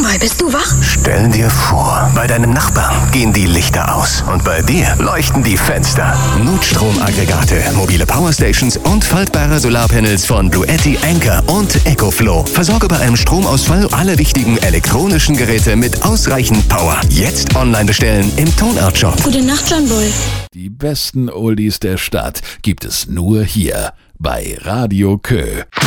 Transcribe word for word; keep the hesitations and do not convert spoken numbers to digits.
mal, bist du wach? Stell dir vor, bei deinem Nachbarn gehen die Lichter aus und bei dir leuchten die Fenster. Notstromaggregate, mobile Powerstations und faltbare Solarpanels von Bluetti, Anker und EcoFlow. Versorge bei einem Stromausfall alle wichtigen elektronischen Geräte mit ausreichend Power. Jetzt online bestellen im Tonart-Shop. Gute Nacht, John Bull. Die besten Oldies der Stadt gibt es nur hier bei Radio Kö.